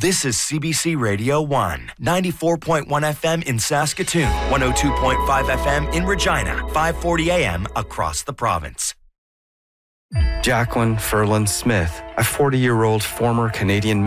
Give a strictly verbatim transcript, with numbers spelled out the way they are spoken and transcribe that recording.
This is C B C Radio one, ninety-four point one F M in Saskatoon, one oh two point five F M in Regina, five forty A M across the province. Jacqueline Ferland Smith, a forty-year-old former Canadian